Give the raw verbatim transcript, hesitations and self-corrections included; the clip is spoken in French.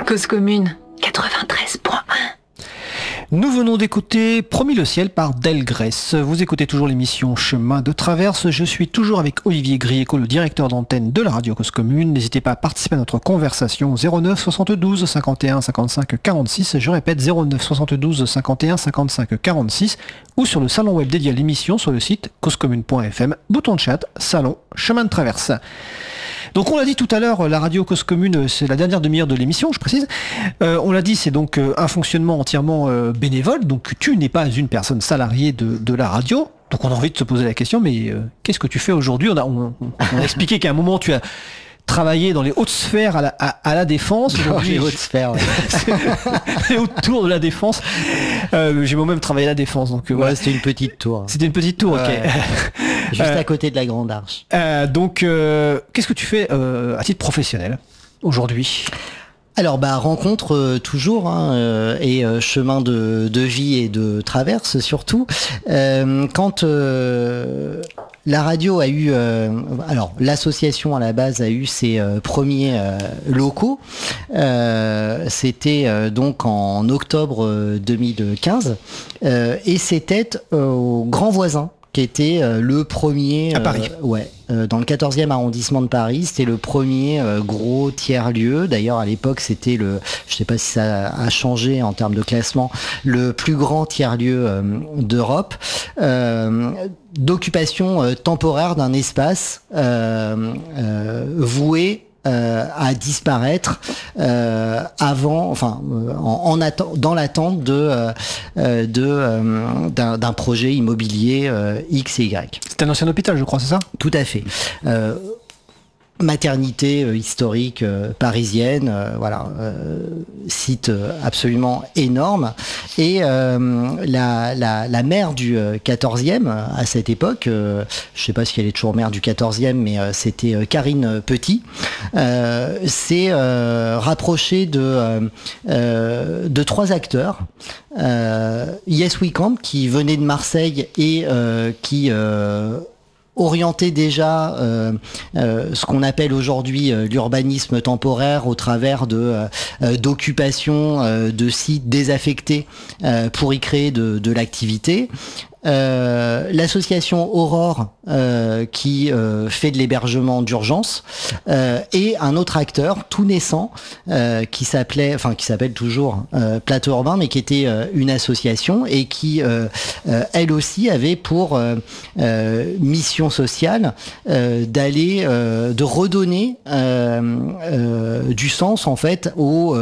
Cause commune, quatre-vingt-treize point un. Nous venons d'écouter Promis le ciel par Delgrès. Vous écoutez toujours l'émission Chemin de Traverse. Je suis toujours avec Olivier Grieco, le directeur d'antenne de la radio Cause Commune. N'hésitez pas à participer à notre conversation au zéro neuf soixante-douze cinquante et un cinquante-cinq quarante-six. Je répète, zéro neuf soixante-douze cinquante et un cinquante-cinq quarante-six ou sur le salon web dédié à l'émission sur le site causecommune point f m. Bouton de chat, salon, chemin de traverse. Donc on l'a dit tout à l'heure, la radio Cause Commune, c'est la dernière demi-heure de l'émission, je précise. Euh, on l'a dit, c'est donc euh, un fonctionnement entièrement euh, bénévole, donc tu n'es pas une personne salariée de, de la radio. Donc on a envie de se poser la question, mais euh, qu'est-ce que tu fais aujourd'hui ? On a, on, on a expliqué qu'à un moment tu as travaillé dans les hautes sphères à la, à, à la défense. Dans les hautes sphères, ouais. Autour de la défense. Euh, j'ai moi-même travaillé à la défense, donc euh, ouais, voilà. C'était une petite tour. C'était une petite tour, ok. Ouais. Juste Euh, à côté de la Grande Arche. Euh, donc, euh, qu'est-ce que tu fais euh, à titre professionnel aujourd'hui ? Alors bah rencontre euh, toujours hein, euh, et euh, chemin de, de vie et de traverse surtout. Euh, quand euh, la radio a eu, euh, alors l'association à la base a eu ses euh, premiers euh, locaux. Euh, c'était euh, donc en octobre euh, deux mille quinze euh, et c'était euh, au Grand Voisin, qui était euh, le premier... À Paris. Euh, ouais, euh, dans le quatorzième arrondissement de Paris. C'était le premier euh, gros tiers-lieu. D'ailleurs, à l'époque, c'était le... Je sais pas si ça a changé en termes de classement. Le plus grand tiers-lieu euh, d'Europe. Euh, d'occupation euh, temporaire d'un espace euh, euh, voué Euh, à disparaître euh, avant, enfin, euh, en, en atten- dans l'attente de, euh, de euh, d'un, d'un projet immobilier euh, X et Y. C'était un ancien hôpital, je crois, c'est ça ? Tout à fait. Euh, maternité euh, historique euh, parisienne, euh, voilà, euh, site euh, absolument énorme. Et euh, la, la, la maire du euh, quatorzième, à cette époque, euh, je sais pas si elle est toujours maire du quatorzième, mais euh, c'était euh, Karine Petit, euh, s'est euh, rapprochée de, euh, euh, de trois acteurs. Euh, Yes We Camp, qui venait de Marseille et euh, qui... Euh, orienter déjà euh, euh, ce qu'on appelle aujourd'hui euh, l'urbanisme temporaire au travers de euh, d'occupation euh, de sites désaffectés euh, pour y créer de, de l'activité. Euh, l'association Aurore euh, qui euh, fait de l'hébergement d'urgence euh, et un autre acteur tout naissant euh, qui s'appelait, enfin qui s'appelle toujours euh, Plateau Urbain, mais qui était euh, une association et qui euh, euh, elle aussi avait pour euh, euh, mission sociale euh, d'aller, euh, de redonner euh, euh, du sens en fait aux